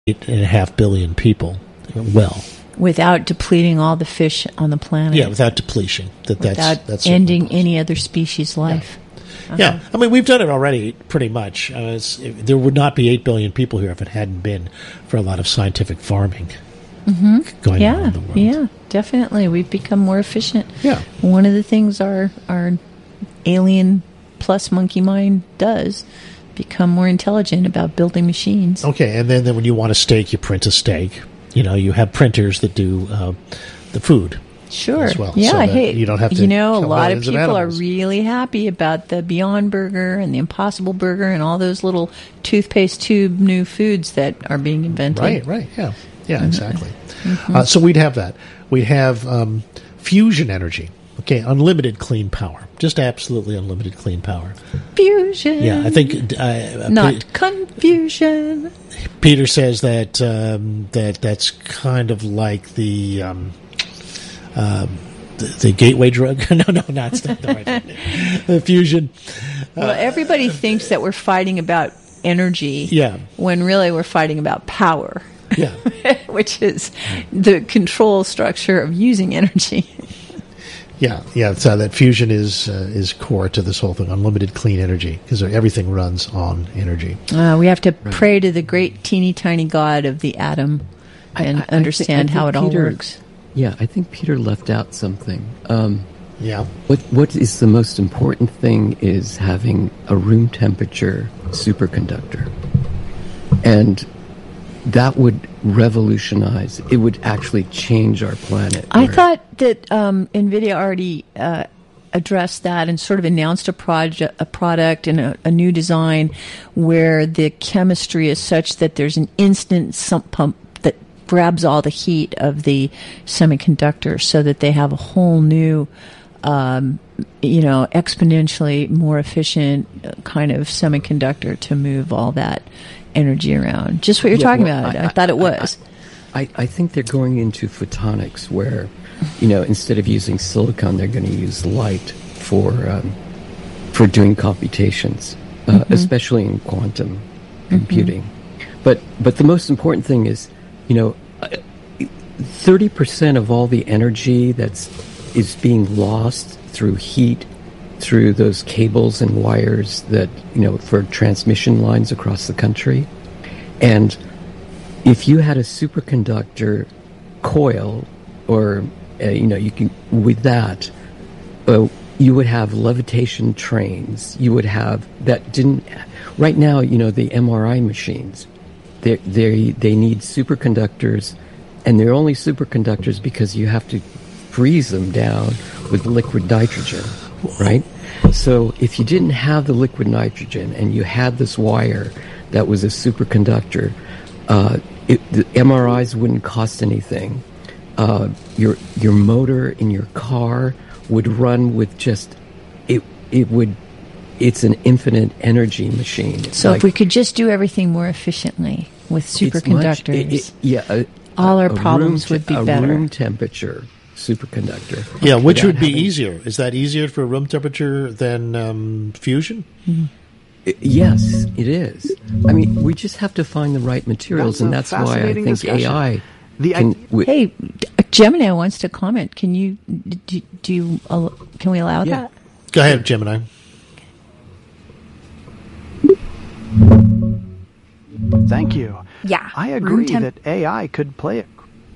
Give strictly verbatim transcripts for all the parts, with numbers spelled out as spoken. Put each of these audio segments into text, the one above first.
eight and a half billion people well. Without depleting all the fish on the planet. Yeah, without depletion. That without that's, that's ending any other species' life. Yeah. Uh-huh. yeah, I mean, we've done it already pretty much. Uh, it's, it, there would not be eight billion people here if it hadn't been for a lot of scientific farming mm-hmm. going yeah, on in the world. Yeah, definitely. We've become more efficient. Yeah. One of the things our, our alien plus monkey mind does become more intelligent about building machines. Okay, and then, then when you want a steak, you print a steak. You know, you have printers that do uh, the food. Sure. As well, yeah. so hey, you don't have to. You know, a lot of of people are really happy about the Beyond Burger and the Impossible Burger and all those little toothpaste tube new foods that are being invented. Right. Right. Yeah. Yeah. Mm-hmm. Exactly. Mm-hmm. Uh, so we'd have that. We'd have um, fusion energy. Okay, unlimited clean power. Just absolutely unlimited clean power. Fusion. Yeah, I think uh, not Pe- confusion. Peter says that um, that that's kind of like the um, um, the, the gateway drug. no, no, no, it's not the right one. The fusion. Well, uh, everybody thinks that we're fighting about energy. Yeah. When really we're fighting about power. Yeah. Which is the control structure of using energy. Yeah, yeah. So that fusion is uh, is core to this whole thing, unlimited clean energy, because everything runs on energy. Uh, we have to right. pray to the great, teeny tiny God of the atom and I, I, understand I think, I think how it Peter, all works. Yeah, I think Peter left out something. Um, yeah. What What is the most important thing is having a room temperature superconductor, and that would revolutionize. It would actually change our planet. I thought that um, NVIDIA already uh, addressed that and sort of announced a project, a product and a, a new design where the chemistry is such that there's an instant sump pump that grabs all the heat of the semiconductor, so that they have a whole new, um, you know, exponentially more efficient kind of semiconductor to move all that energy around. Just what you're yeah, talking well, about. I, I, I thought it was. I, I, I think they're going into photonics where, you know, instead of using silicon, they're going to use light for um, for doing computations, uh, mm-hmm. especially in quantum mm-hmm. computing. But but the most important thing is, you know, thirty percent of all the energy that's is being lost through heat, through those cables and wires that, you know, for transmission lines across the country. And if you had a superconductor coil, or, uh, you know, you can, with that, uh, you would have levitation trains. You would have, that didn't, right now, you know, the M R I machines, they they they need superconductors, and they're only superconductors because you have to freeze them down with liquid nitrogen. Right? So if you didn't have the liquid nitrogen and you had this wire that was a superconductor, uh, it, the M R Is wouldn't cost anything. Uh, your your motor in your car would run with just, it it would, it's an infinite energy machine. It's so like, if we could just do everything more efficiently with superconductors, much, it, it, yeah, a, all our a problems room, would be a better. Room temperature superconductor. Yeah, which would be having, easier? Is that easier for room temperature than um, fusion? Mm-hmm. It, yes, it is. I mean, we just have to find the right materials, that's and that's why I think discussion. A I. The can, idea- we, hey, Gemini wants to comment. Can you do? do you, uh, can we allow yeah. that? Go ahead, Gemini. Thank you. Yeah. I agree temp- that A I could play it.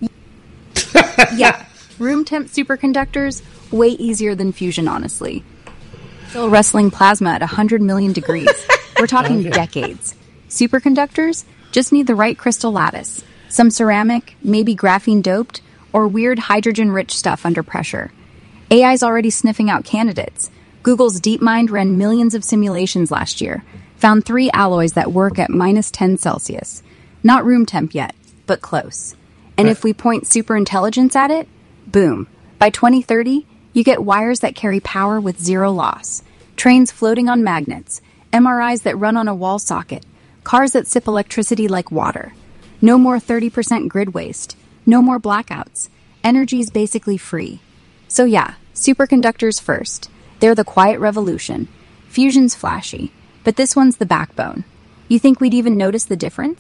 Yeah. Room temp superconductors, way easier than fusion, honestly. Still wrestling plasma at one hundred million degrees. We're talking okay. decades. Superconductors just need the right crystal lattice. Some ceramic, maybe graphene doped, or weird hydrogen-rich stuff under pressure. A I's already sniffing out candidates. Google's DeepMind ran millions of simulations last year, found three alloys that work at minus ten Celsius. Not room temp yet, but close. And if we point superintelligence at it, boom. By twenty thirty, you get wires that carry power with zero loss, trains floating on magnets, M R Is that run on a wall socket, cars that sip electricity like water. No more thirty percent grid waste, no more blackouts. Energy's basically free. So yeah, superconductors first. They're the quiet revolution. Fusion's flashy, but this one's the backbone. You think we'd even notice the difference?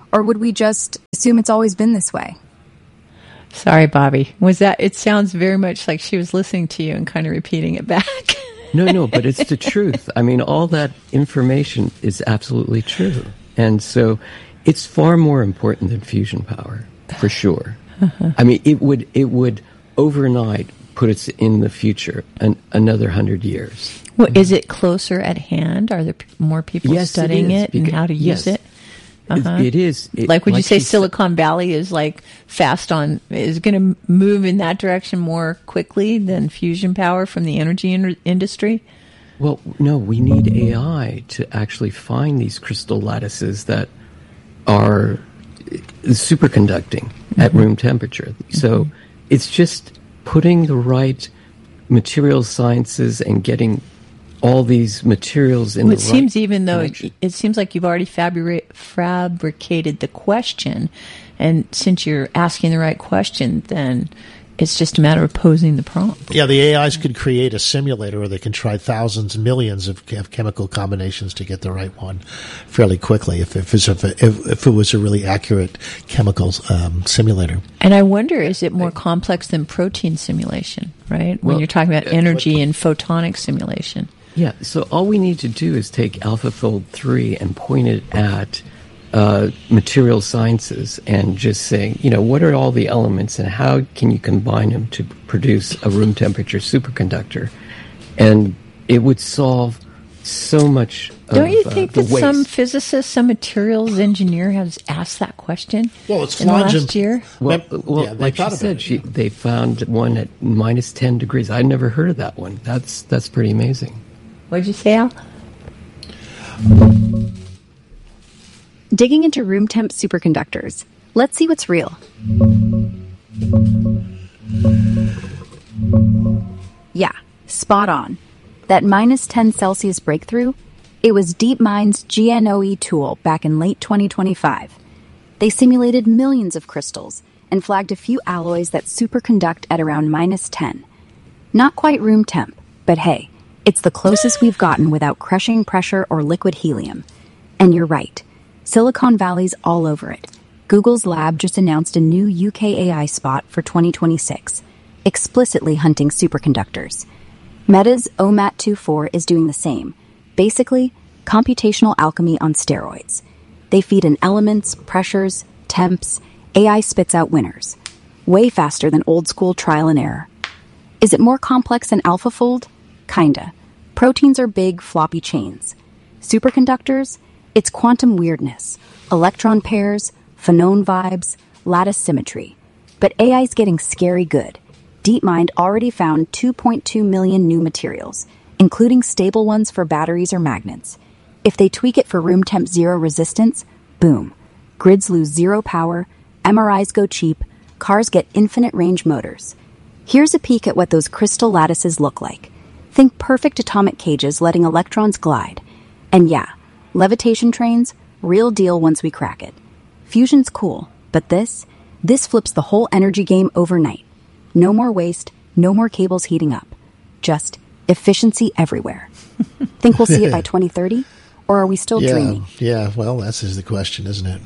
Or would we just assume it's always been this way? Sorry, Bobby. Was that? It sounds very much like she was listening to you and kind of repeating it back. No, no, but it's the truth. I mean, all that information is absolutely true. And so it's far more important than fusion power, for sure. Uh-huh. I mean, it would it would overnight put us in the future an, another hundred years. Well, is it closer at hand? Are there p- more people yes, studying it, it and how to use yes, it? Uh-huh. It, it is. It, like, would like you say said, Silicon Valley is like fast on, is going to move in that direction more quickly than fusion power from the energy in- industry? Well, no, we need A I to actually find these crystal lattices that are superconducting mm-hmm. at room temperature. So mm-hmm. it's just putting the right material sciences and getting all these materials in well, the it right seems even though connection. it, it seems like you've already fabri- fabricated the question, and since you're asking the right question, then it's just a matter of posing the prompt. Yeah, the A Is could create a simulator where they can try thousands, millions of, of chemical combinations to get the right one fairly quickly if, if, if, if, if it was a really accurate chemical um, simulator. And I wonder, is it more complex than protein simulation, right? When Well, you're talking about uh, energy what- and photonic simulation. Yeah, so all we need to do is take AlphaFold three and point it at uh, material sciences and just say, you know, what are all the elements and how can you combine them to produce a room temperature superconductor? And it would solve so much of Don't you uh, think the that waste. some physicist, some materials engineer has asked that question? Well, it's in the flaunting- last year. Well, Mem- well yeah, they like she thought about said, it. she, they found one at minus ten degrees. I'd never heard of that one. That's that's pretty amazing. What'd you say, Al? Digging into room temp superconductors. Let's see what's real. Yeah, spot on. That minus ten Celsius breakthrough, it was DeepMind's G N O E tool back in late twenty twenty-five. They simulated millions of crystals and flagged a few alloys that superconduct at around minus ten. Not quite room temp, but hey, it's the closest we've gotten without crushing pressure or liquid helium. And you're right. Silicon Valley's all over it. Google's lab just announced a new U K A I spot for twenty twenty-six, explicitly hunting superconductors. Meta's O M A T twenty-four is doing the same. Basically, computational alchemy on steroids. They feed in elements, pressures, temps. A I spits out winners. Way faster than old-school trial and error. Is it more complex than AlphaFold? Kinda. Proteins are big, floppy chains. Superconductors? It's quantum weirdness, electron pairs, phonon vibes, lattice symmetry. But A I's getting scary good. DeepMind already found two point two million new materials, including stable ones for batteries or magnets. If they tweak it for room temp zero resistance, boom. Grids lose zero power, M R Is go cheap, cars get infinite range motors. Here's a peek at what those crystal lattices look like. Think perfect atomic cages letting electrons glide. And yeah, levitation trains, real deal once we crack it. Fusion's cool, but this, this flips the whole energy game overnight. No more waste, no more cables heating up. Just efficiency everywhere. Think we'll see it by twenty thirty? Or are we still yeah, dreaming? Yeah, well, that's is the question, isn't it?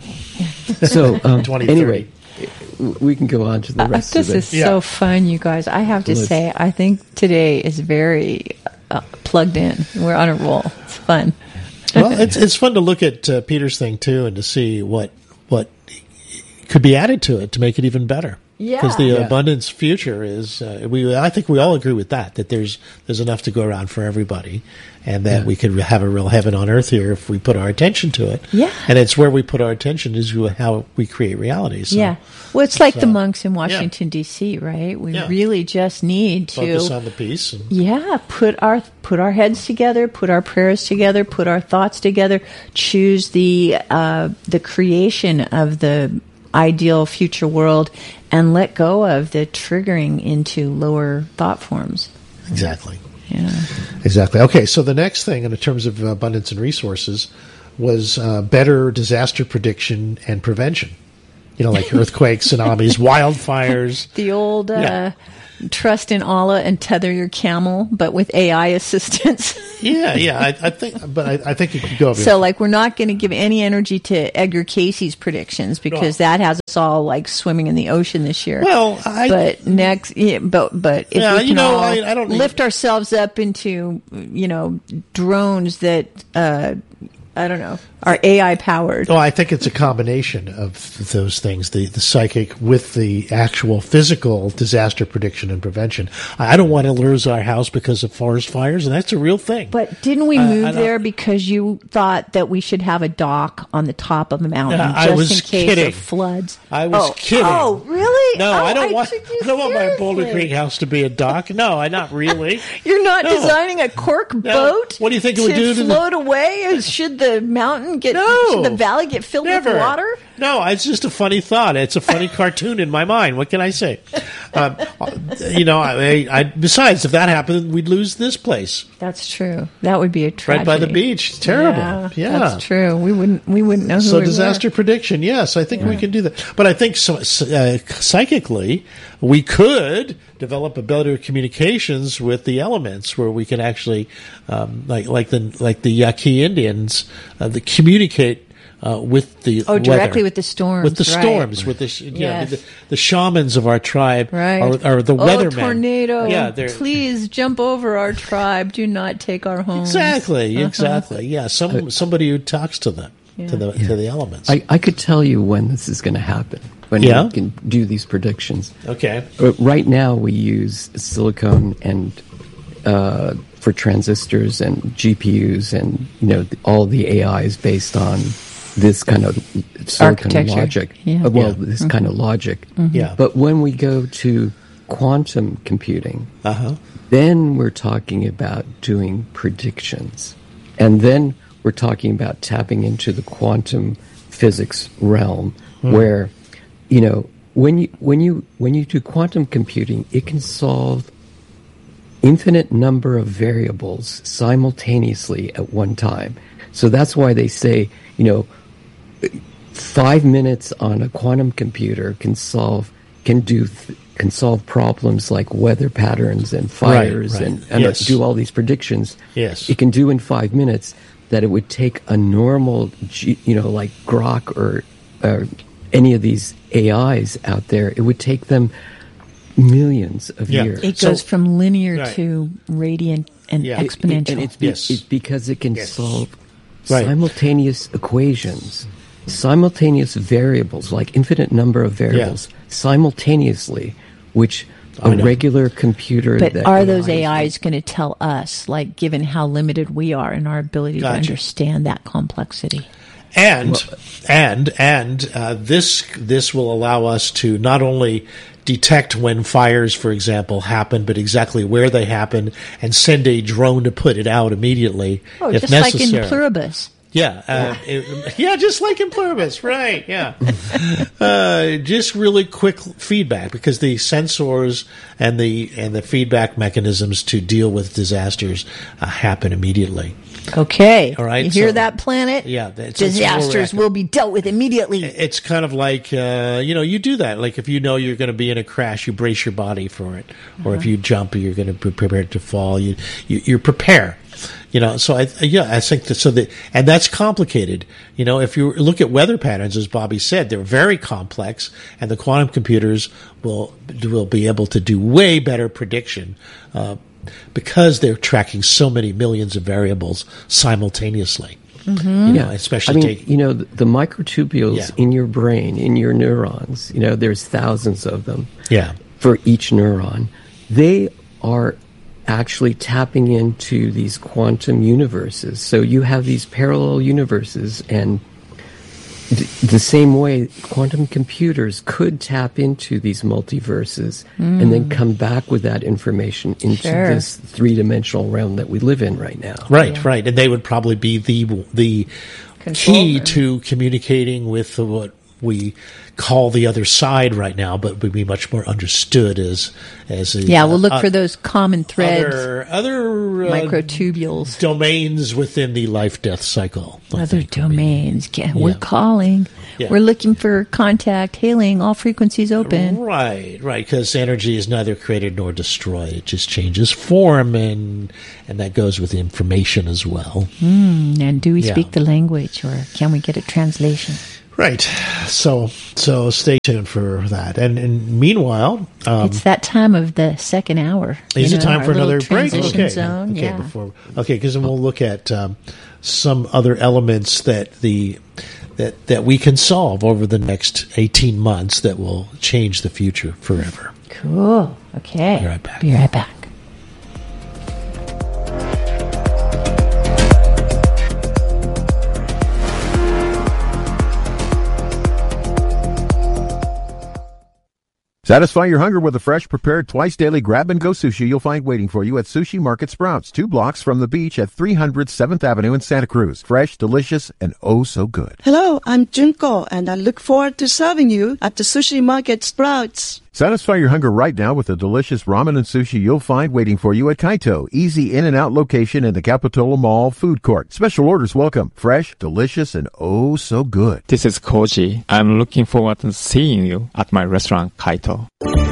So um, twenty thirty. anyway, we can go on to the Uh, rest this of it. is so fun, you guys. I have to Let's- say, I think today is very uh, plugged in. We're on a roll. It's fun. Well, it's it's fun to look at uh, Peter's thing too, and to see what what could be added to it to make it even better. Yeah. Because the Yeah. abundance future is, uh, we I think we all agree with that. That there's there's enough to go around for everybody, and that Yeah. we could have a real heaven on earth here if we put our attention to it. Yeah. And it's where we put our attention is how we create reality. So Yeah. Well, it's like the so, monks in Washington, D C, right? We Yeah. really just need to focus on the peace. And, Yeah, put our put our heads together, put our prayers together, put our thoughts together. Choose the uh, the creation of the ideal future world, and let go of the triggering into lower thought forms. exactly. Yeah. Exactly. Okay, so the next thing in terms of abundance and resources was uh, better disaster prediction and prevention. You know, like earthquakes, tsunamis, wildfires. The old uh, Yeah. trust in Allah and tether your camel, but with A I assistance. Yeah, yeah. I, I think, but I, I think it could go. So, like, we're not going to give any energy to Edgar Casey's predictions because No. that has us all like swimming in the ocean this year. Well, I- but next, yeah, but but if Yeah, we can you know, all I- I don't need- lift ourselves up into you know drones that uh, I don't know are A I powered. Well, I think it's a combination of those things, the, the psychic with the actual physical disaster prediction and prevention. I I don't want to lose our house because of forest fires, and that's a real thing. But didn't we Uh, I move don't- there because you thought that we should have a dock on the top of a mountain Yeah, I just was in case kidding. of floods? I was oh. kidding. Oh, really? No, Oh, I don't want. took you I don't want my Boulder seriously. Creek house to be a dock. No, I not really. You're not No. designing a cork boat. What do you think it to would do to the- float away? As should the mountain get? No. Should the valley get filled Never. with water? No, it's just a funny thought. It's a funny cartoon in my mind. What can I say? Um, you know, I, I, besides, if that happened, we'd lose this place That's true. That would be a tragedy. right by the beach. It's terrible. Yeah, that's true. We wouldn't. We wouldn't know who So we disaster prediction, yes, I think we can do that. But I think so, uh, psychically, we could develop a better communications with the elements, where we can actually, um, like like the like the Yaqui Indians, uh, the communicate. Uh, with the Oh, directly weather. with the storms, with the right. storms, with the sh- you know, Yes. the, the shamans of our tribe, Right. are, are the oh, weathermen. tornado! Yeah, they're Please jump over our tribe. Do not take our homes. exactly, Uh-huh. exactly. Yeah, some somebody who talks to them, to the to the elements. I, I could tell you when this is going to happen, when Yeah? we can do these predictions. okay. Uh, Right now, we use silicone and uh, for transistors and G P Us, and you know th- all the A I is based on this kind of silicon Architecture. logic. Yeah. Uh, well, Yeah. this kind of logic. Yeah. But when we go to quantum computing, Uh huh. then we're talking about doing predictions. And then we're talking about tapping into the quantum physics realm where, you know, when you when you when you do quantum computing, it can solve infinite number of variables simultaneously at one time. So that's why they say, you know, five minutes on a quantum computer can solve can do th- can solve problems like weather patterns and fires right. and, and Yes. do all these predictions. Yes. It can do in five minutes that it would take a normal, G, you know, like Grok or uh, any of these A Is out there. It would take them millions of Yeah. years. It So- goes from linear Right. to radiant and Yeah. It- it- exponential. And it's, be- Yes. it's because it can Yes. solve Right. simultaneous equations, simultaneous variables, like infinite number of variables, simultaneously, which I a know. regular computer. But that are those relies A Is going to tell us, like, given how limited we are in our ability Gotcha. to understand that complexity? And and and uh, this this will allow us to not only detect when fires, for example, happen, but exactly where they happen, and send a drone to put it out immediately Oh, if just necessary. like in Pluribus. Yeah, uh, it- yeah, just like in Pluribus, right? Yeah, uh, just really quick feedback, because the sensors and the and the feedback mechanisms to deal with disasters uh, happen immediately. Okay. All right, You hear so- that, planet? Yeah, it's- it's Disasters reactive. will be dealt with immediately. It's kind of like uh, you know, you do that. Like if you know you're going to be in a crash, you brace your body for it, or if you jump, you're going to be prepared to fall. You you, you prepare. You know, so I yeah, I think that so that and that's complicated. You know, if you look at weather patterns, as Bobby said, they're very complex, and the quantum computers will will be able to do way better prediction uh, because they're tracking so many millions of variables simultaneously. You know, especially I mean, take, you know, the, the microtubules Yeah. in your brain, in your neurons, you know, there's thousands of them yeah. for each neuron. They are actually tapping into these quantum universes. So you have these parallel universes, and th- the same way quantum computers could tap into these multiverses and then come back with that information into Sure. this three-dimensional realm that we live in right now. Right, right, and they would probably be the the Control key them. to communicating with the, what we call the other side right now, but would be much more understood as as a, yeah. We'll look uh, for those common threads, other, other uh, microtubules, domains within the life-death cycle. I other think. domains. Yeah, we're Yeah. calling. Yeah. We're looking for contact, hailing, all frequencies open. Right, right, because energy is neither created nor destroyed. It just changes form, and and that goes with information as well. Mm, and do we Yeah. speak the language, or can we get a translation? Right. So so stay tuned for that. And, and meanwhile, um, It's that time of the second hour. is you it know, time our for another little break? transition Okay. Zone. Okay. Yeah. Before okay, because then we'll look at um, some other elements that the that that we can solve over the next eighteen months that will change the future forever. Cool. Okay. Be right back. Be right back. Satisfy your hunger with a fresh, prepared, twice-daily grab-and-go sushi you'll find waiting for you at Sushi Market Sprouts, two blocks from the beach at three hundred seventh Avenue in Santa Cruz. Fresh, delicious, and oh so good. Hello, I'm Junko, and I look forward to serving you at the Sushi Market Sprouts. Satisfy your hunger right now with the delicious ramen and sushi you'll find waiting for you at Kaito, easy in and out location in the Capitola Mall food court. Special orders welcome. Fresh, delicious, and oh so good. This is Koji. I'm looking forward to seeing you at my restaurant, Kaito.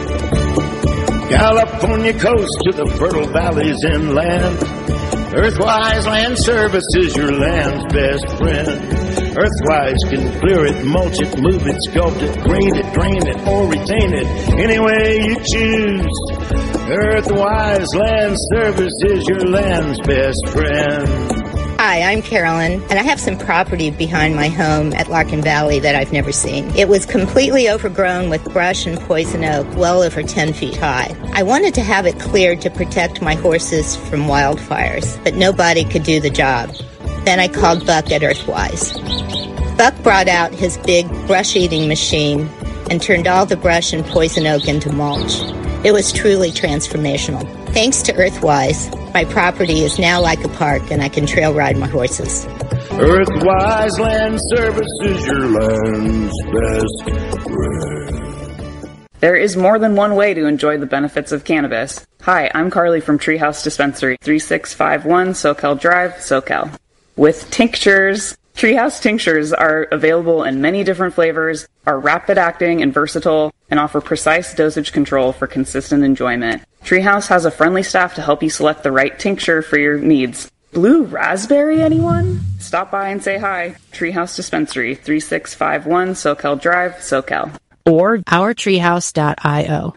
California coast to the fertile valleys inland. Earthwise Land Service is your land's best friend. Earthwise can clear it, mulch it, move it, sculpt it, green it, drain it, or retain it, any way you choose. Earthwise Land Service is your land's best friend. Hi, I'm Carolyn, and I have some property behind my home at Larkin Valley that I've never seen. It was completely overgrown with brush and poison oak, well over ten feet high. I wanted to have it cleared to protect my horses from wildfires, but nobody could do the job. Then I called Buck at Earthwise. Buck brought out his big brush-eating machine and turned all the brush and poison oak into mulch. It was truly transformational. Thanks to Earthwise, my property is now like a park and I can trail ride my horses. Earthwise Land Service is your land's best friend. There is more than one way to enjoy the benefits of cannabis. Hi, I'm Carly from Treehouse Dispensary, thirty-six fifty-one Soquel Drive, Soquel. With tinctures, Treehouse tinctures are available in many different flavors, are rapid-acting and versatile, and offer precise dosage control for consistent enjoyment. Treehouse has a friendly staff to help you select the right tincture for your needs. Blue raspberry, anyone? Stop by and say hi. Treehouse Dispensary, thirty-six fifty-one Soquel Drive, Soquel. Or our treehouse dot io.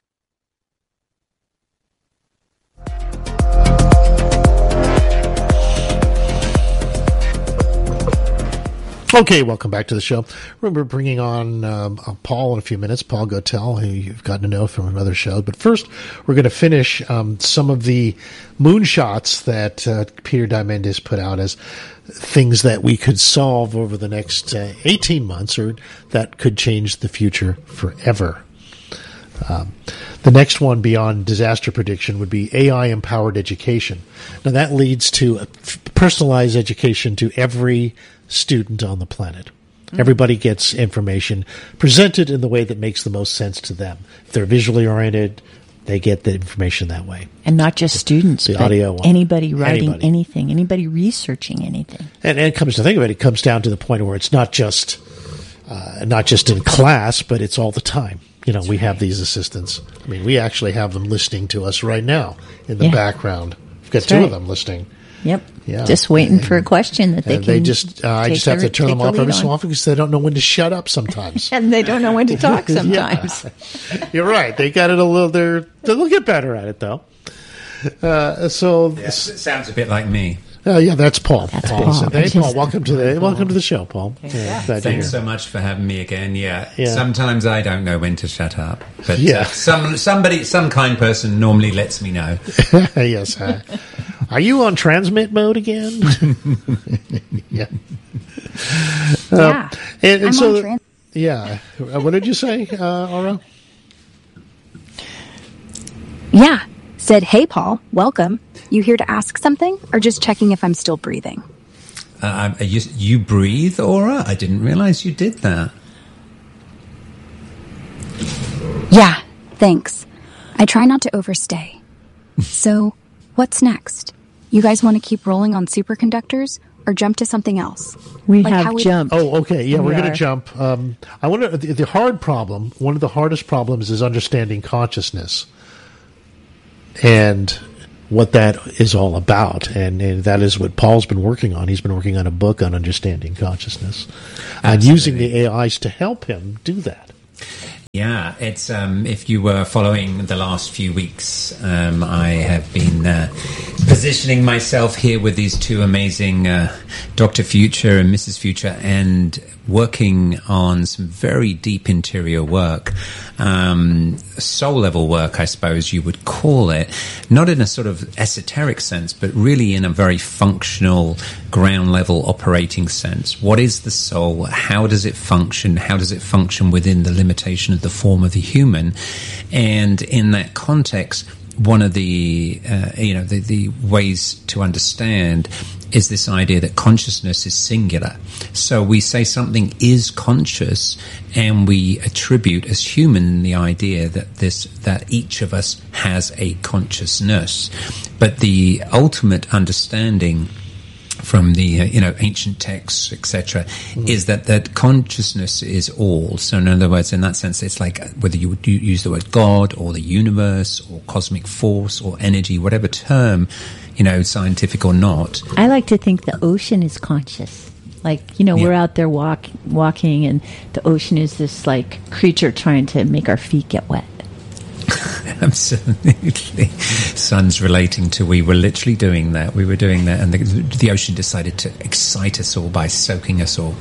Okay, welcome back to the show. Remember bringing on um, uh, Paul in a few minutes, Paul Gotell, who you've gotten to know from another show. But first, we're going to finish um, some of the moonshots that uh, Peter Diamandis put out as things that we could solve over the next uh, eighteen months, or that could change the future forever. Um, the next one beyond disaster prediction would be A I-empowered education. Now, that leads to a personalized education to every student on the planet. Mm-hmm. Everybody gets information presented in the way that makes the most sense to them. If they're visually oriented, they get the information that way. And not just students, the but audio one. anybody writing Anybody. anything, anybody researching anything. And, and it comes to think of it, it comes down to the point where it's not just uh, not just in class, but it's all the time. You know, That's we right. have these assistants. I mean, we actually have them listening to us right now in the yeah. background. We've got That's two right. of them listening. Yep. Yeah. Just waiting and, for a question that they can. They just, uh, I just have to turn them off every so often because they don't know when to shut up sometimes. And they don't know when to talk sometimes. Yeah. You're right. They got it a little. They're they'll get better at it though. Uh, so yes, it sounds a bit like me. Oh uh, yeah, that's Paul. That's Paul. Paul. So, hey, Paul, welcome to the welcome to the show, Paul. Okay. Yeah. Yeah, Thanks so much for having me again. Yeah. yeah. Sometimes I don't know when to shut up, but yeah. uh, some somebody, some kind person normally lets me know. Yes. Uh, are you on transmit mode again? yeah. Yeah. Uh, and, and I'm so, on trans- yeah. Uh, what did you say, uh, Aura? Yeah. Said, hey, Paul, welcome. You here to ask something or just checking if I'm still breathing? Uh, you, you breathe, Aura? I didn't realize you did that. Yeah, thanks. I try not to overstay. So, what's next? You guys want to keep rolling on superconductors or jump to something else? We Like have how we- jumped. Oh, okay. Yeah, We we're going are. to jump. Um, I want to. The, the hard problem. One of the hardest problems is understanding consciousness, and what that is all about. And, and that is what Paul's been working on. He's been working on a book on understanding consciousness, and using the A Is to help him do that. Yeah, it's um, if you were following the last few weeks, um, I have been uh, positioning myself here with these two amazing uh, Doctor Future and Missus Future, and working on some very deep interior work, um, soul level work, I suppose you would call it, not in a sort of esoteric sense, but really in a very functional, ground level operating sense. What is the soul? How does it function? How does it function within the limitation of the form of the human? And in that context, one of the uh, you know the, the ways to understand is this idea that consciousness is singular. So we say something is conscious, and we attribute as human the idea that this that each of us has a consciousness. But the ultimate understanding from the uh, you know ancient texts, et cetera, mm. is that that consciousness is all. So in other words, in that sense, it's like whether you would use the word God or the universe or cosmic force or energy, whatever term, you know, scientific or not. I like to think the ocean is conscious. Like, you know, Yeah. we're out there walk, walking, and the ocean is this, like, creature trying to make our feet get wet. Absolutely. Sun's relating to, we were literally doing that. We were doing that, and the, the ocean decided to excite us all by soaking us all.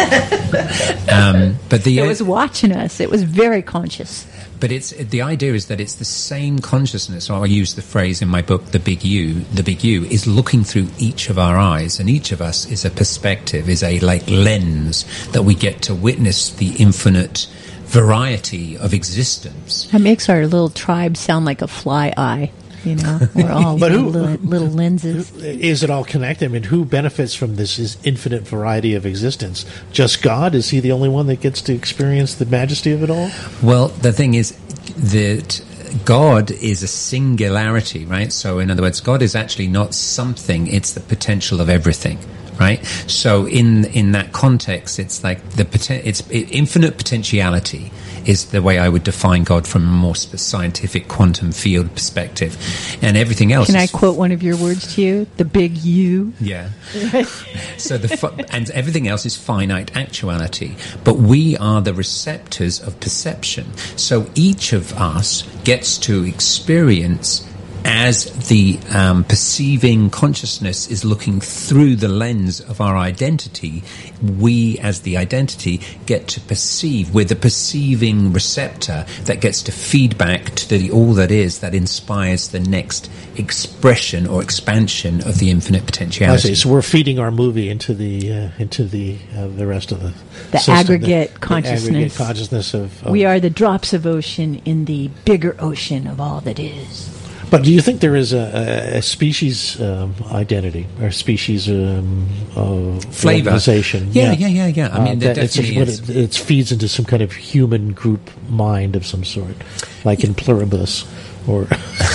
um, but the It was watching us. It was very conscious. But it's the idea is that it's the same consciousness. Or I use the phrase in my book, "The Big You." The Big You is looking through each of our eyes, and each of us is a perspective, is a like lens that we get to witness the infinite variety of existence. That makes our little tribe sound like a fly eye. You know, we're all But who- little, little lenses. Is it all connected? I mean, who benefits from this is infinite variety of existence? Just God? Is he the only one that gets to experience the majesty of it all? Well, the thing is that God is a singularity, right? So, in other words, God is actually not something; it's the potential of everything. Right, so in in that context, it's like the poten- it's it, infinite potentiality is the way I would define God from a more sp- scientific quantum field perspective, and everything else. Can I is, quote one of your words to you? The big you. Yeah. So the fu- and everything else is finite actuality, but we are the receptors of perception. So each of us gets to experience. As the um, perceiving consciousness is looking through the lens of our identity, we, as the identity, get to perceive. We're the perceiving receptor that gets to feed back to the all that is, that inspires the next expression or expansion of the infinite I potentiality. see. So we're feeding our movie into the uh, into the uh, the rest of the The system, aggregate the, consciousness. The aggregate consciousness of, of. We are the drops of ocean in the bigger ocean of all that is. But do you think there is a, a species um, identity or species um, uh, Flavor. organization? Yeah, yeah, yeah, yeah. I mean, there that it's, definitely what is. it, it feeds into some kind of human group mind of some sort, like in Pluribus, or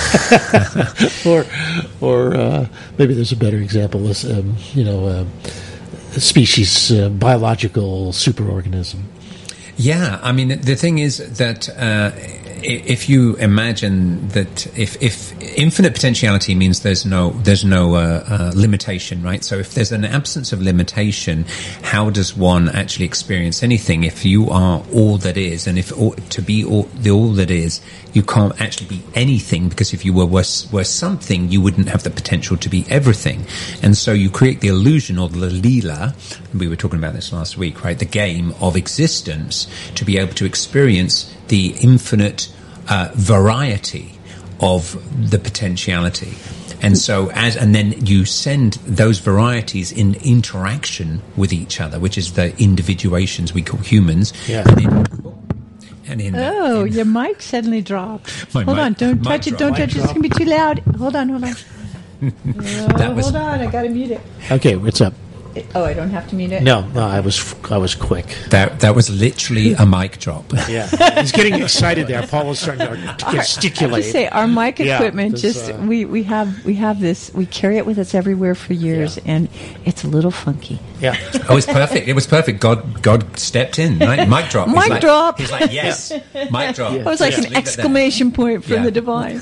or or uh, maybe there's a better example. Is, um, you know, uh, a species uh, biological superorganism. Yeah, I mean, the thing is that uh, if you imagine that if, if infinite potentiality means there's no there's no uh, uh, limitation, right? So if there's an absence of limitation, how does one actually experience anything? If you are all that is, and if all, to be all, the all that is, you can't actually be anything, because if you were were, were something, you wouldn't have the potential to be everything. And so you create the illusion, or the Leela, we were talking about this last week, right? The game of existence, to be able to experience the infinite uh, variety of the potentiality. And so, as and then you send those varieties in interaction with each other, which is the individuations we call humans. Yeah. And in, and in that- Oh, in- your mic suddenly dropped. My hold mic- on, don't mic touch it, drop. don't Mic touch it. It's drop. going to be too loud. Hold on, hold on. Oh, That was- hold on, I got to mute it. Okay, what's up? Oh, I don't have to mute it? No, no, I was I was quick. That that was literally a mic drop. Yeah, he's getting excited there. Paul is starting to gesticulate. I have to say, our mic Yeah, equipment this, just uh, we, we have we have this we carry it with us everywhere for years, Yeah. and it's a little funky. Yeah. Oh, it's perfect. It was perfect. God God stepped in, right? Mic drop. He's Mic like, drop. He's like, yes, mic drop. It was like Just an leave it there. exclamation point from Yeah. the divine.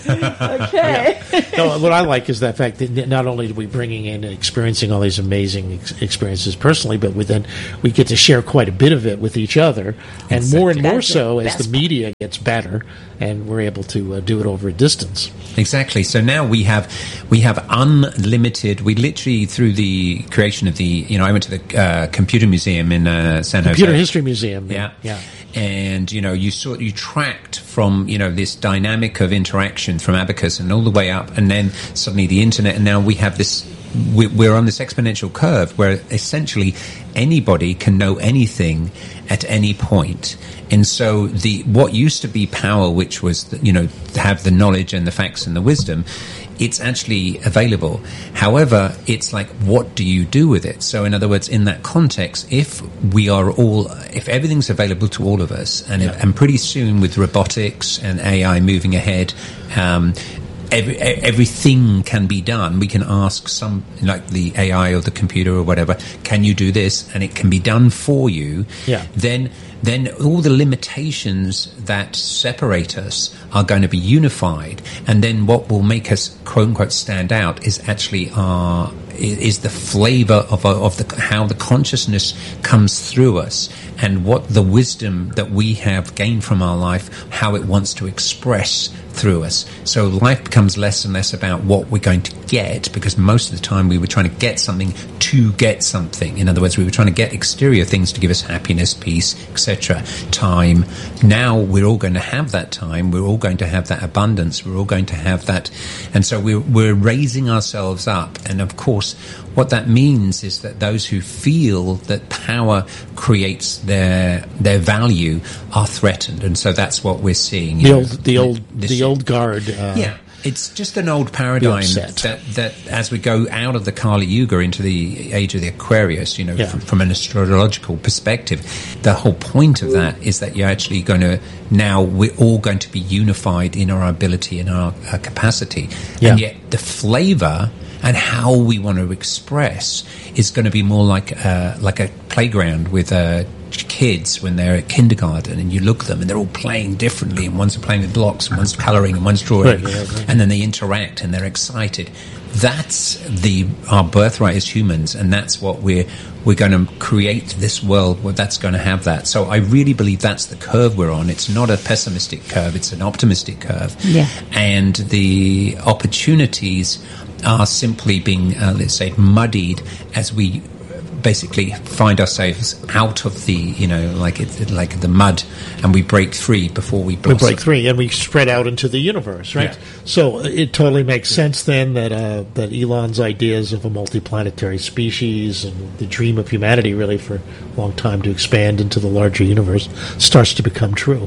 Okay. No, what I like is that fact that not only are we bringing in and experiencing all these amazing ex- experiences personally, but we then we get to share quite a bit of it with each other, and Exactly. more and more That's the so as best the media gets better, and we're able to uh, do it over a distance. Exactly. So now we have we have unlimited. We literally through the creation of the you know I went to the uh, computer museum in uh, San Jose. Computer History Museum. Yeah, yeah. And you know you saw you tracked from you know this dynamic of interaction from Abacus and all the way up, and then suddenly the internet, and now we have this. we- We're on this exponential curve where essentially anybody can know anything at any point. And so the what used to be power, which was the, you know to have the knowledge and the facts and the wisdom, it's actually available. However, it's like, what do you do with it? So in other words, in that context, if we are all, if everything's available to all of us, and Yeah. and pretty soon with robotics and A I moving ahead, um, Every, e- everything can be done. We can ask some, like the A I or the computer or whatever, can you do this? And it can be done for you. Yeah. Then, then all the limitations that separate us are going to be unified. And then what will make us, quote unquote, stand out is actually our, is the flavor of, our- of the, how the consciousness comes through us and what the wisdom that we have gained from our life, how it wants to express through us. So life becomes less and less about what we're going to get, because most of the time we were trying to get something to get something. In other words, we were trying to get exterior things to give us happiness, peace, et cetera, time. Now we're all going to have that time. We're all going to have that abundance. We're all going to have that. And so we're, we're raising ourselves up. And of course, what that means is that those who feel that power creates their their value are threatened, and so that's what we're seeing. you The know, old, the old, this- the old guard. Uh, yeah, it's just an old paradigm set. that, that as we go out of the Kali Yuga into the age of the Aquarius, you know, Yeah. from, from an astrological perspective, the whole point of that is that you're actually going to, now we're all going to be unified in our ability and our, our capacity. Yeah. And yet the flavor and how we want to express is going to be more like uh, like a playground with uh, kids when they're at kindergarten, and you look at them and they're all playing differently, and one's playing with blocks and one's colouring and one's drawing, Right, yeah, right. and then they interact and they're excited. That's the our birthright as humans, and that's what we're we're going to create this world where that's going to have that. So I really believe that's the curve we're on. It's not a pessimistic curve; it's an optimistic curve. Yeah. And the opportunities are simply being, uh, let's say, muddied as we basically find ourselves out of the, you know, like it, like the mud, and we break free before we We blossom. break free, and we spread out into the universe, right? Yeah. So it totally makes sense then that uh, that Elon's ideas of a multiplanetary species and the dream of humanity, really for a long time, to expand into the larger universe, starts to become true.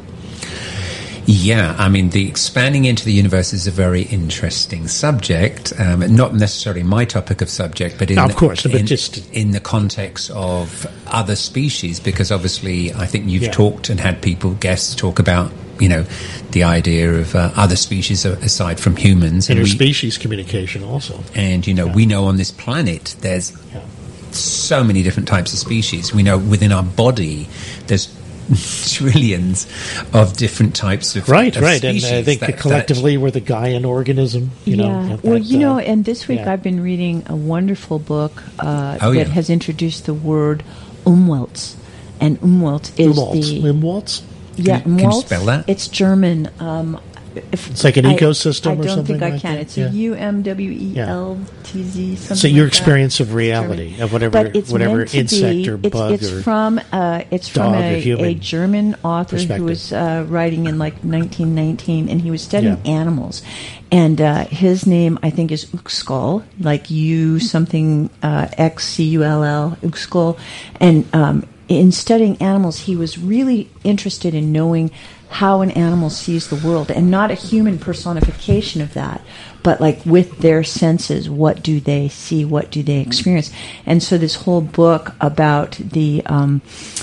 Yeah, I mean, the expanding into the universe is a very interesting subject. Um, not necessarily my topic of subject, but in No, of the, course, but in, just- in the context of other species, because obviously, I think you've Yeah. talked and had people, guests, talk about, you know, the idea of uh, other species a- aside from humans. And we- Interspecies communication also. And, you know, we know on this planet there's Yeah. so many different types of species. We know within our body there's trillions of different types of Right, of right, and species I think that- that collectively we're the Gaian organism. You yeah. know, that- well, that, you know, uh, and this week yeah. I've been reading a wonderful book uh, Oh, that yeah. has introduced the word Umwelt, and Umwelt is Umwelt. the Umwelt? yeah Can you- can you Umwelt. spell that? It's German. Um, if It's like an I- ecosystem I or don't something think I like can. that? It's Yeah. a U M W E L T Z. Something So your like that. experience of reality, German. of whatever, But it's whatever meant to insect be, or it's, bug it's or from uh, it's from dog or a, human a German author who perspective. was uh, writing in like nineteen nineteen, and he was studying Yeah. animals. And uh, his name, I think, is Uxkull, like U something uh, X C U L L, Uxkull, and um, in studying animals, he was really interested in knowing how an animal sees the world, and not a human personification of that, but like with their senses, what do they see, what do they experience? And so this whole book about the um,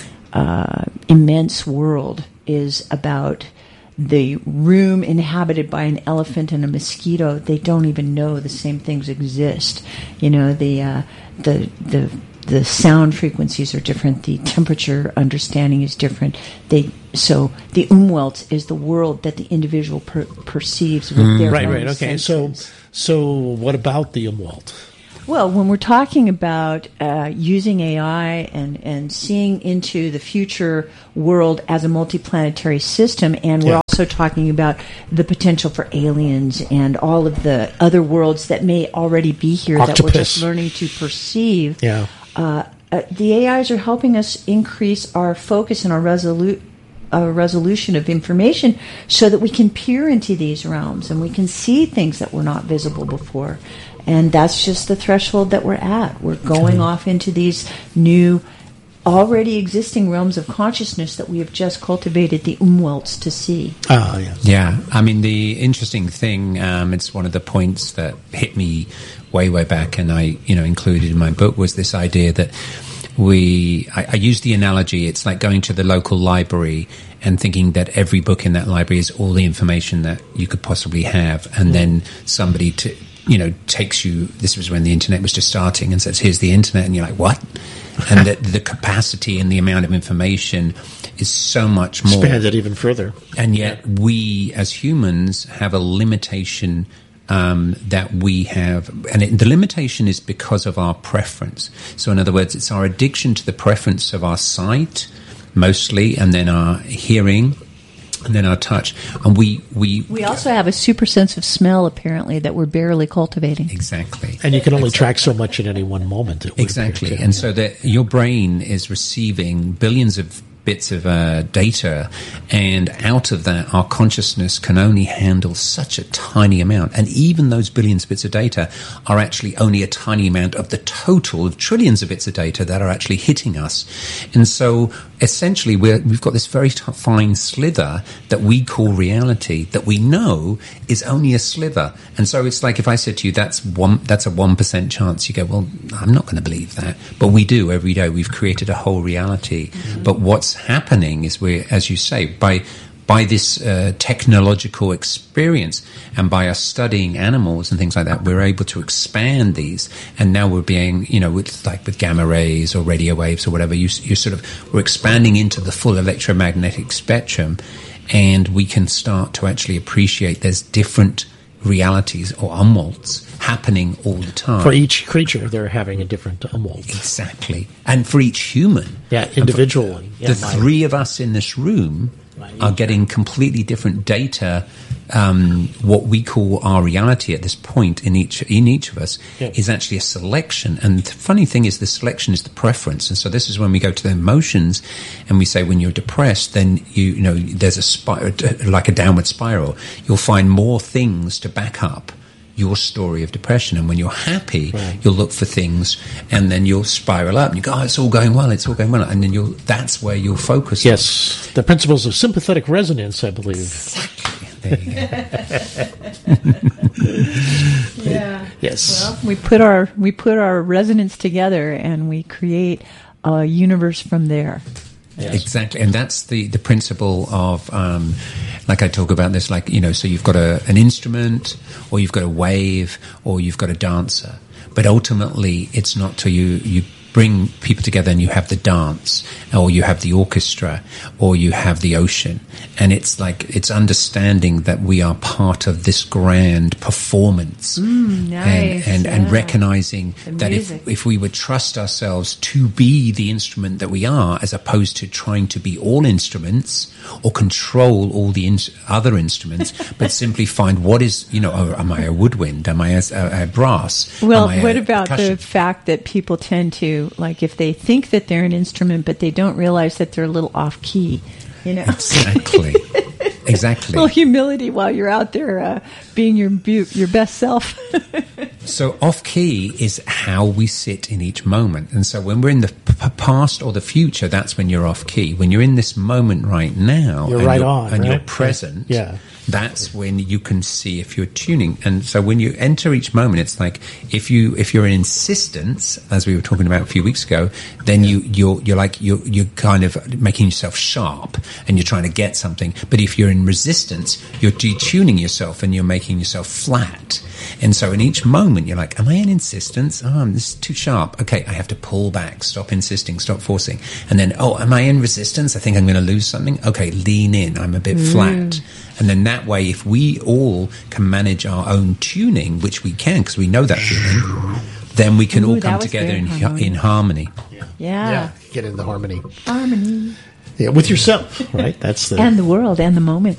uh, immense world is about the room inhabited by an elephant and a mosquito. They don't even know the same things exist. You know, the uh, the the the sound frequencies are different. The temperature understanding is different. They so the Umwelt is the world that the individual per- perceives with mm. their right, own right. Okay, senses. so so what about the Umwelt? Well, when we're talking about uh, using A I and, and seeing into the future world as a multiplanetary system, and we're yeah. also talking about the potential for aliens and all of the other worlds that may already be here Octopus. that we're just learning to perceive, yeah. uh, uh, the A Is are helping us increase our focus and our resolu- uh, resolution of information so that we can peer into these realms and we can see things that were not visible before. And that's just the threshold that we're at. We're going okay. off into these new, already existing realms of consciousness that we have just cultivated the Umwelts to see. Oh, yeah. Yeah. I mean, the interesting thing, um, it's one of the points that hit me way, way back, and I, you know, included in my book, was this idea that we, I, I use the analogy, it's like going to the local library and thinking that every book in that library is all the information that you could possibly have, and mm. then somebody to... you know, takes you, this was when the internet was just starting, and says, here's the internet, and you're like, what? And the, the capacity and the amount of information is so much more. Expand it even further. And yet we, as humans, have a limitation um, that we have, and it, the limitation is because of our preference. So in other words, it's our addiction to the preference of our sight, mostly, and then our hearing, and then our touch. And we, we... We also have a super sense of smell, apparently, that we're barely cultivating. Exactly. And you can only exactly. track so much at any one moment. Exactly. And so that your brain is receiving billions of bits of uh, data, and out of that, our consciousness can only handle such a tiny amount. And even those billions of bits of data are actually only a tiny amount of the total of trillions of bits of data that are actually hitting us. And so essentially, we're, we've got this very t- fine slither that we call reality, that we know is only a sliver. And so it's like if I said to you, that's one, that's a one percent chance, you go, well, I'm not going to believe that. But we do every day. We've created a whole reality. Mm-hmm. But what's happening is we're, as you say, by by this uh, technological experience and by us studying animals and things like that, we're able to expand these. And now we're being, you know, with, like with gamma rays or radio waves or whatever, you, you sort of, we're expanding into the full electromagnetic spectrum, and we can start to actually appreciate there's different realities or umwelts happening all the time. For each creature, they're having a different umwelt. Exactly. And for each human. Yeah, individually. Yeah, the my, three of us in this room are getting completely different data. Um, what we call our reality at this point in each in each of us yeah. is actually a selection. And the funny thing is, the selection is the preference. And so this is when we go to the emotions, and we say when you're depressed, then you, you know there's a spiral, like a downward spiral. You'll find more things to back up your story of depression. And when you're happy, right. you'll look for things, and then you'll spiral up and you go, oh, it's all going well, it's all going well. And then you'll, that's where you'll focus. Yes. On. The principles of sympathetic resonance, I believe. Exactly. There you go. Yeah. Yes. Well, we put our, we put our resonance together and we create a universe from there. Yes. Exactly. And that's the, the principle of, um, like I talk about this, like, you know, so you've got a, an instrument, or you've got a wave, or you've got a dancer. But ultimately, it's not till you, you bring people together and you have the dance, or you have the orchestra, or you have the ocean. And it's like, it's understanding that we are part of this grand performance. Mm, nice, and, and, yeah. and recognizing the that music. if, if we would trust ourselves to be the instrument that we are, as opposed to trying to be all instruments or control all the in- other instruments, but simply find what is, you know, oh, am I a woodwind? Am I a, a, a brass? Well, am I what a about percussion? the fact that people tend to, like, if they think that they're an instrument, but they don't realize that they're a little off key, you know? Exactly. Exactly. A little humility while you're out there uh, being your your best self. So off key is how we sit in each moment. And so when we're in the p- p- past or the future, that's when you're off key. When you're in this moment right now, You're and right you're, on, and right? you're present, Yeah. that's when you can see if you're tuning. And so when you enter each moment, it's like if you if you're in insistence, as we were talking about a few weeks ago, then you you're you're like you're you're kind of making yourself sharp and you're trying to get something. But if you're in resistance, you're detuning yourself and you're making yourself flat. And so in each moment, you're like, am I in insistance? Oh, this is too sharp. Okay, I have to pull back, stop insisting, stop forcing. And then, oh, am I in resistance? I think I'm going to lose something. Okay, lean in. I'm a bit Mm. flat. And then that way, if we all can manage our own tuning, which we can because we know that feeling, then we can Ooh, all that come was together very in, harmonious. in harmony. Yeah. Get into harmony. Harmony. Yeah, with yourself, right? That's the And the world and the moment.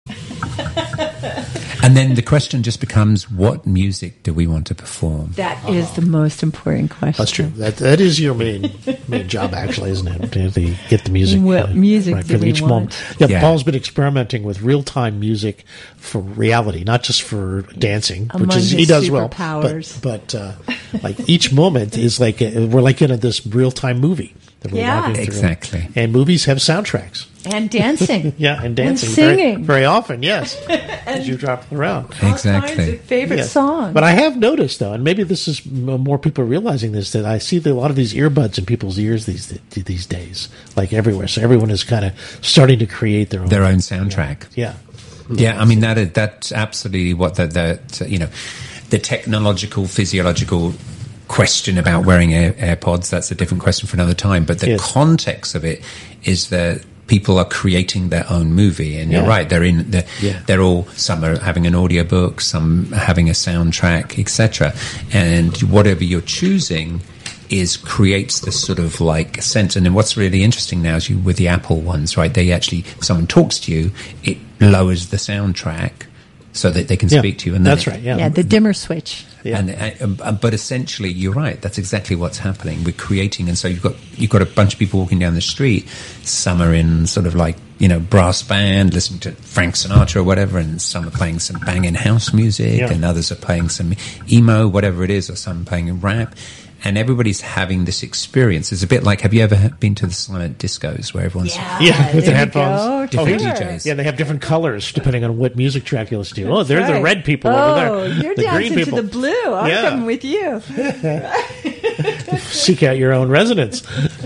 And then the question just becomes, what music do we want to perform? That is the most important question. That's true. That that is your main main job, actually, isn't it? To, to get the music. What music right, do for we each want? moment. Yeah, Yeah. Paul's been experimenting with real time music for reality, not just for dancing, Among which is he his does well. superpowers. But but uh, like each moment is like a, we're like in a, this real time movie that we're Yeah. walking through. Exactly. And movies have soundtracks. And dancing. Yeah, and dancing And very, singing. very often. Yes, as you drop around. Exactly. Favorite Yes. song. But I have noticed, though, and maybe this is m- more people realizing this, that I see that a lot of these earbuds in people's ears these these days, like everywhere. So everyone is kind of starting to create their own Their own soundtrack. Yeah, Yeah, I mean that is, that's absolutely what the, the you know the technological physiological question about wearing Air, AirPods. That's a different question for another time. But the Yes. context of it is that people are creating their own movie, and you're Yeah. right. They're in. They're, Yeah. they're all some are having an audiobook, some having a soundtrack, et cetera. And whatever you're choosing is creates this sort of like sense. And then what's really interesting now is you with the Apple ones, right? They actually, if someone talks to you, it lowers the soundtrack so that they can Yeah, speak to you. And then that's it- right. Yeah, Yeah, the dimmer switch. Yeah. And, uh, um, but essentially, you're right. That's exactly what's happening. We're creating, and so you've got you've got a bunch of people walking down the street. Some are in sort of like you know brass band, listening to Frank Sinatra or whatever, and some are playing some banging house music, Yeah. and others are playing some emo, whatever it is, or some playing rap. And everybody's having this experience. It's a bit like, have you ever been to the silent discos where everyone's yeah, with the there you headphones. go. different Sure. D Js? Yeah, they have different colors depending on what music track you listen to. Oh, they're the Right. red people oh, over there. you're the green dancing to people. the blue. I'm Yeah. coming with you. Seek out your own resonance.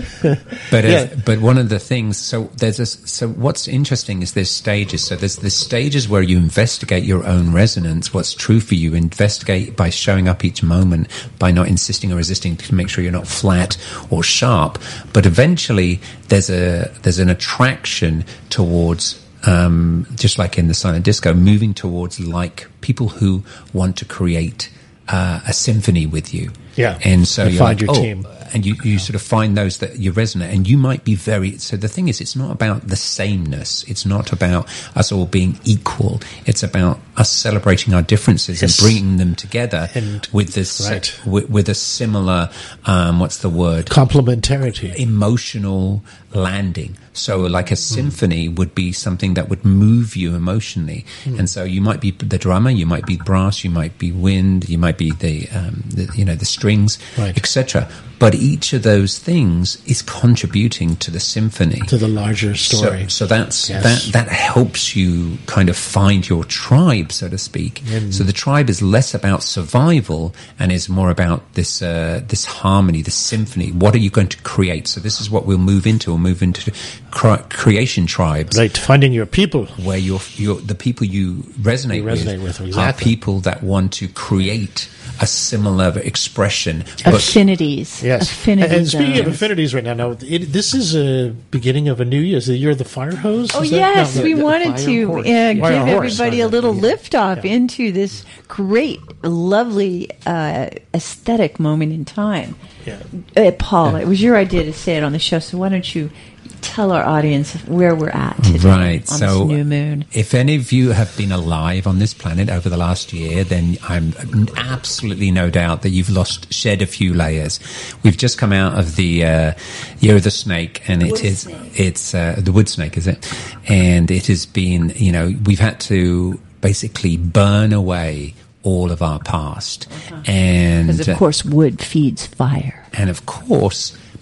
But Yeah. uh, but one of the things, so there's a, so what's interesting is there's stages. So there's the stages where you investigate your own resonance, what's true for you. Investigate by showing up each moment, by not insisting or resisting to make sure you're not flat or sharp. But eventually, there's a there's an attraction towards. Um, just like in the silent disco, moving towards like people who want to create uh, a symphony with you. Yeah. And so You you find like, your oh, team. and you, you sort of find those that you resonate, and you might be very, so the thing is, it's not about the sameness. It's not about us all being equal. It's about us celebrating our differences Yes. and bringing them together And- with this, right. with, with a similar, um, what's the word? Complementarity. Emotional landing. So like a symphony would be something that would move you emotionally. And so you might be the drummer, you might be brass, you might be wind, you might be the, um, the you know, the strings, Right. et cetera. But each of those things is contributing to the symphony. To the larger story. So, so that's Yes. that that helps you kind of find your tribe, so to speak. So the tribe is less about survival and is more about this uh, this harmony, this symphony. What are you going to create? So this is what we'll move into. We'll move into cre- creation tribes, Right, finding your people. where you're, you're the people you resonate, You resonate with, are exactly. people that want to create a similar expression. Affinities. Yes. Affinity and speaking of zones. affinities right now, now it, this is a beginning of a new year. Is the year of the fire hose? Oh Is that- yes, no, we the- wanted fire to horse. uh, give Fire horse, everybody a sorry. little Yeah. lift off into this great, lovely, uh, aesthetic moment in time. Yeah. Uh, Paul, it was your idea to say it on the show, so why don't you tell our audience where we're at today Right. on So, this new moon? if any of you have been alive on this planet over the last year, then I'm absolutely no doubt that you've lost, shed a few layers. We've just come out of the uh, year of the snake, and it is it's uh, the wood snake, is it? And it has been, you know, we've had to basically burn away all of our past, and Because of uh, course, wood feeds fire. and of course,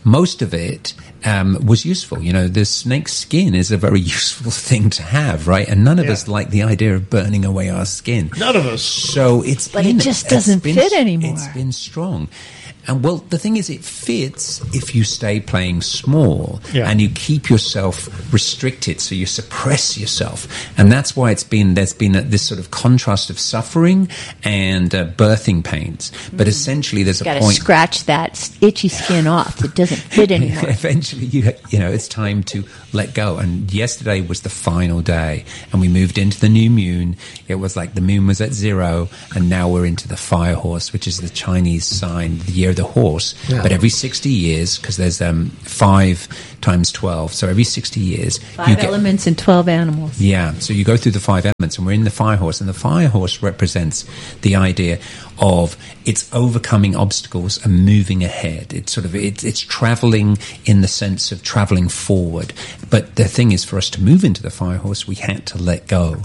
most of it um, was useful. You know, the snake skin is a very useful thing to have, right? And none of Yeah. us like the idea of burning away our skin. None of us. So it's But been, it just it's doesn't been- fit anymore. It's been strong. And well, the thing is, it fits if you stay playing small Yeah. and you keep yourself restricted, so you suppress yourself. And that's why it's been, there's been a, this sort of contrast of suffering and uh, birthing pains. But essentially, there's a Got to point. scratch that s- itchy skin off. It doesn't fit anymore. Eventually, you you know, it's time to let go. And yesterday was the final day, and we moved into the new moon. It was like the moon was at zero, and now we're into the fire horse, which is the Chinese sign, the year of the horse. Yeah. But every sixty years, because there's um, five times twelve, so every sixty years, Five you get, elements and twelve animals. yeah, so you go through the five elements, and we're in the fire horse, and the fire horse represents the idea of it's overcoming obstacles and moving ahead. It's sort of it's it's traveling in the sense of traveling forward. But the thing is, for us to move into the fire horse, we had to let go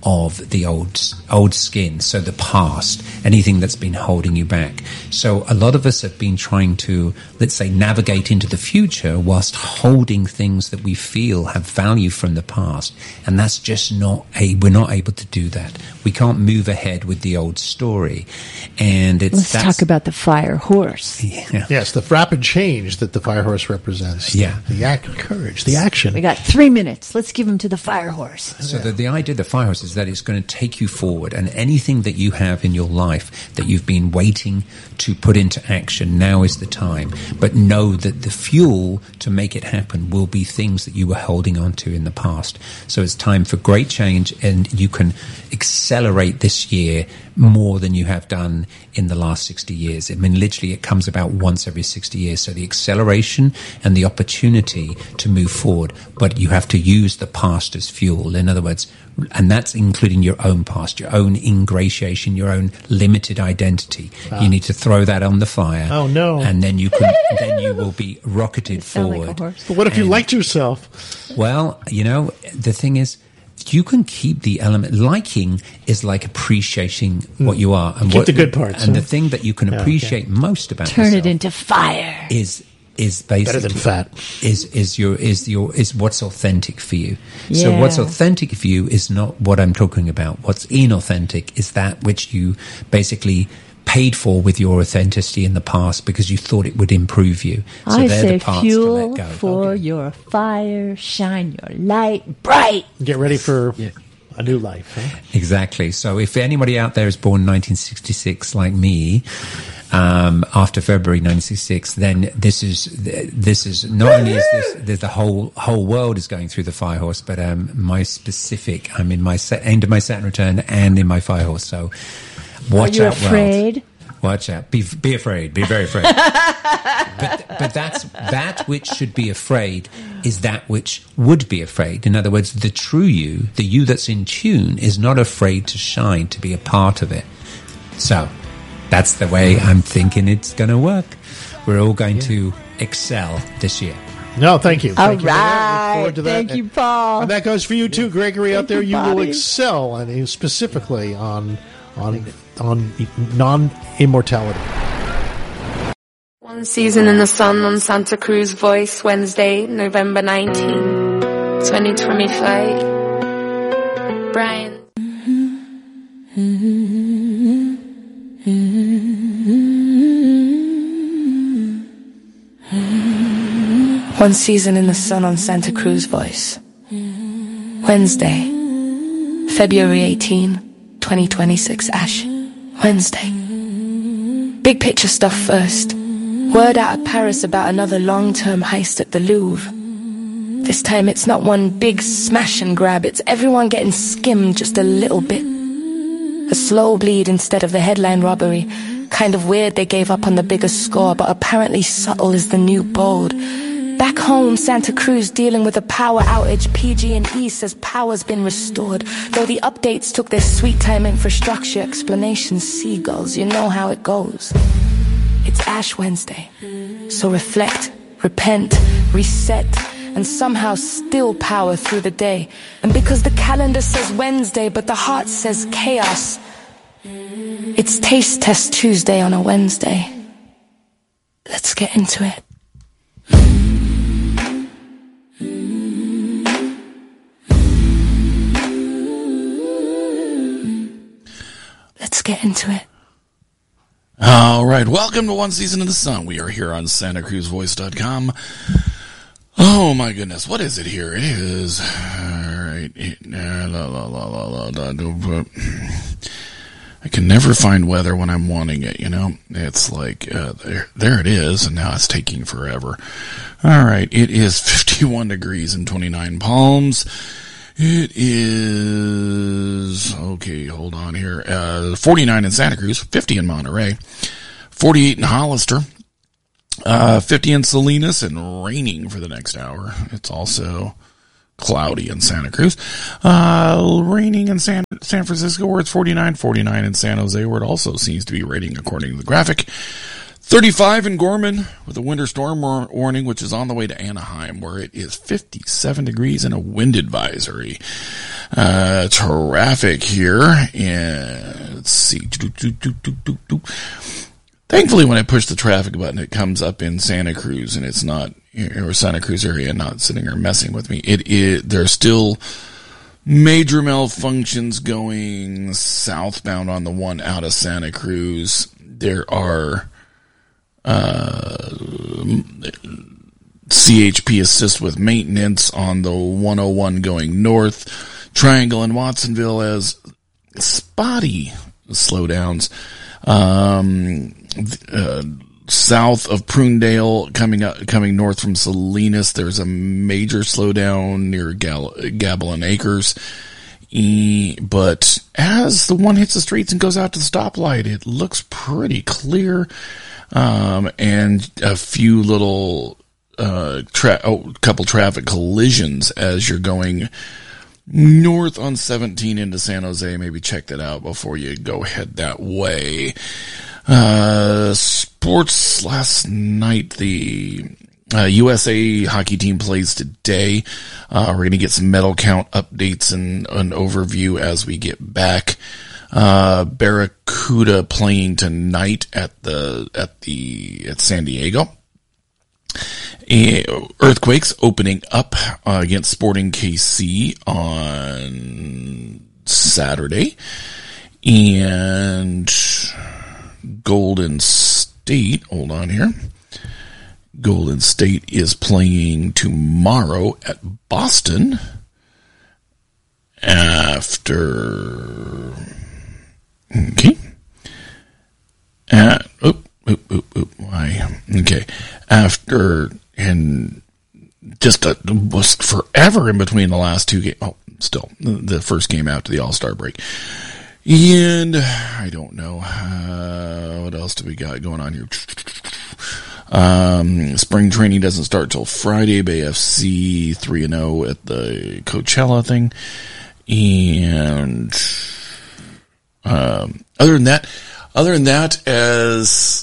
of the old old skin, so the past, anything that's been holding you back. So a lot of us have been trying to, let's say, navigate into the future whilst holding things that we feel have value from the past, and that's just not a. We're not able to do that. We can't move ahead with the old story, and it's Let's that's, talk about the fire horse. Yeah. Yes, the rapid change that the fire horse represents. Yeah. The act, courage, the action. We got three minutes. Let's give them to the fire horse. So the, the idea of the fire horse is that it's going to take you forward, and anything that you have in your life that you've been waiting to put into action, now is the time. But know that the fuel to make it happen will be things that you were holding on to in the past. So it's time for great change, and you can accelerate this year more than you have done in the last sixty years. I mean, literally, it comes about once every sixty years. So the acceleration and the opportunity to move forward, but you have to use the past as fuel. In other words, and that's including your own past, your own ingratiation, your own limited identity. Ah. You need to throw that on the fire. Oh, no. And then you can, then you will be rocketed Sound like a forward. horse. But what if you And- liked yourself? Well, you know, the thing is, you can keep the element. Liking is like appreciating what you are, and Keep what, the good parts, And huh? the thing that you can Yeah, appreciate most about Turn yourself it into fire. is is basically Better than fat. Is is your is your is what's authentic for you. So Yeah. what's authentic for you is not what I'm talking about. What's inauthentic is that which you basically paid for with your authenticity in the past because you thought it would improve you. So I they're say the parts fuel to let go. for your fire, shine your light bright. Get ready for a new life. Huh? Exactly. So if anybody out there is born nineteen sixty-six like me, um, after February nineteen sixty-six, then this is this is not only is this there's the whole whole world is going through the fire horse, but um, my specific, I'm in my set, end of my Saturn return and in my fire horse. So watch Are you out, afraid? world. Watch out. Be be afraid. Be very afraid. but but that's that which should be afraid is that which would be afraid. In other words, the true you, the you that's in tune, is not afraid to shine, to be a part of it. So that's the way I'm thinking it's going to work. We're all going to excel this year. No, thank you. All Thank you for that. Look right. forward to that. Thank you, Paul. And that goes for you too, Gregory, out Thank there. you, You will buddy. excel, and specifically on on on non-immortality. One Season in the Sun on Santa Cruz Voice, Wednesday, November nineteenth, twenty twenty-five. Brian. One Season in the Sun on Santa Cruz Voice, Wednesday, February eighteenth, twenty twenty-six. Ash, Wednesday. Big picture stuff first. Word out of Paris about another long-term heist at the Louvre. This time it's not one big smash and grab, it's everyone getting skimmed just a little bit. A slow bleed instead of the headline robbery. Kind of weird they gave up on the bigger score, but apparently subtle is the new bold. Back home, Santa Cruz dealing with a power outage. P G and E says power's been restored, though the updates took their sweet time. Infrastructure explanations, seagulls, you know how it goes. It's Ash Wednesday, so reflect, repent, reset, and somehow still power through the day. And because the calendar says Wednesday, but the heart says chaos, it's Taste Test Tuesday on a Wednesday. Let's get into it. get into it. All right, welcome to One Season in the Sun. We are here on Santa Cruz Voice dot com. Oh my goodness, what is it here? It is, all right, la, la, la, la, la, la, I can never find weather when I'm wanting it, you know? It's like, uh, there, there it is, and now it's taking forever. All right, it is fifty-one degrees and twenty-nine Palms. It is, okay, hold on here, uh, forty-nine in Santa Cruz, fifty in Monterey, forty-eight in Hollister, uh, fifty in Salinas, and raining for the next hour. It's also cloudy in Santa Cruz. Uh, raining in San, San Francisco, where it's forty-nine, forty-nine in San Jose, where it also seems to be raining according to the graphic. thirty-five in Gorman with a winter storm warning, which is on the way to Anaheim, where it is fifty-seven degrees and a wind advisory. Uh, traffic here, and let's see. Thankfully, when I push the traffic button, it comes up in Santa Cruz, and it's not, or Santa Cruz area, not sitting there messing with me. It is, there's still major malfunctions going southbound on the one out of Santa Cruz. There are Uh, C H P assist with maintenance on the one oh one going north. Triangle and Watsonville as spotty slowdowns. Um, uh, south of Prunedale, coming up, coming north from Salinas, there's a major slowdown near Gal- Gavilan Acres. E- but as the one hits the streets and goes out to the stoplight, it looks pretty clear. Um, and a few little, uh, tra- oh, couple traffic collisions as you're going north on seventeen into San Jose. Maybe check that out before you go head that way. Uh, sports last night, the uh, U S A hockey team plays today. Uh, we're going to get some medal count updates and an overview as we get back. Uh, Barracuda playing tonight at the, at the, at San Diego. Uh, Earthquakes opening up uh, against Sporting K C on Saturday. And Golden State, hold on here. Golden State is playing tomorrow at Boston after, okay. Uh, oop, oop, oop, oop, why? Okay. After, and just a, was forever in between the last two games. Oh, still, the first game after the All-Star break. And I don't know, uh, what else do we got going on here? Um, spring training doesn't start till Friday. Bay F C three and oh at the Coachella thing. And, um, other than that, other than that, as,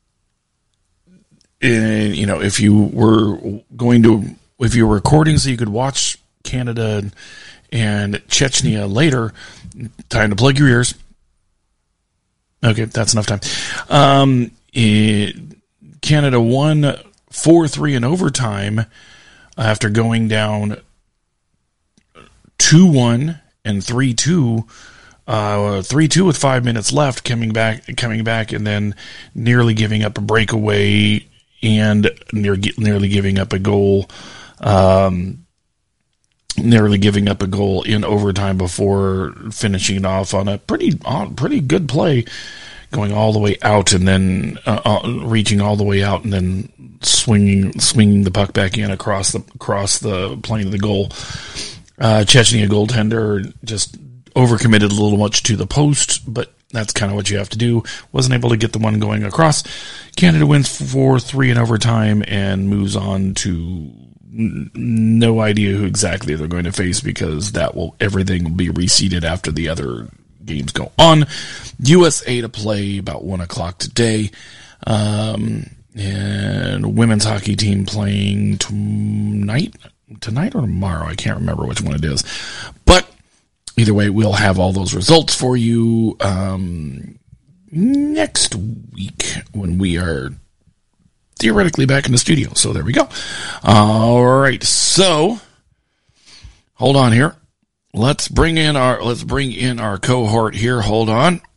in, you know, if you were going to, if you were recording so you could watch Canada and Chechnya later, time to plug your ears. Okay, that's enough time. Um, it, Canada won four three in overtime after going down two one and three two. Uh, three two with five minutes left, coming back, coming back, and then nearly giving up a breakaway and near, nearly giving up a goal, um, nearly giving up a goal in overtime before finishing it off on a pretty, uh, pretty good play, going all the way out and then uh, uh, reaching all the way out and then swinging, swinging the puck back in across the across the plane of the goal. Uh, Chechnya goaltender just overcommitted a little much to the post, but that's kind of what you have to do. Wasn't able to get the one going across. Canada wins four three in overtime and moves on to n- no idea who exactly they're going to face, because that will everything will be reseeded after the other games go on. U S A to play about one o'clock today. Um, and women's hockey team playing tonight, tonight or tomorrow. I can't remember which one it is, but either way, we'll have all those results for you um, next week when we are theoretically back in the studio. So there we go. All right. So hold on here. Let's bring in our let's bring in our cohort here. Hold on.